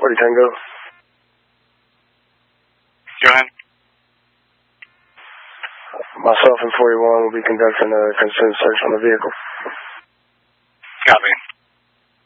40 Tango. Go ahead. Myself and 41 will be conducting a consent search on the vehicle. Copy.